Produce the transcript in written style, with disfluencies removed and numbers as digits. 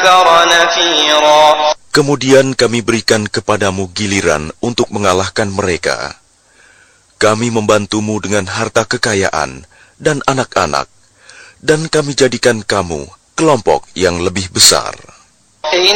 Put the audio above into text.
أكثر نفيرا. Kemudian kami berikan kepadamu giliran untuk mengalahkan mereka. Kami membantumu dengan harta kekayaan dan anak-anak, dan kami jadikan kamu kelompok yang lebih besar. إن